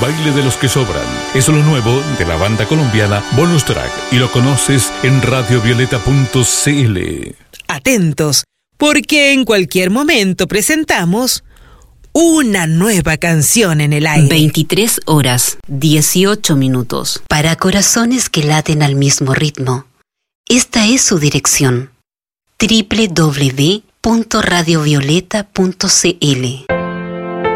baile de los que sobran. Es lo nuevo de la banda colombiana Bonus Track y lo conoces en radiovioleta.cl. Atentos, porque en cualquier momento presentamos una nueva canción en el aire. 23 horas, 18 minutos. Para corazones que laten al mismo ritmo, esta es su dirección: www.radiovioleta.cl.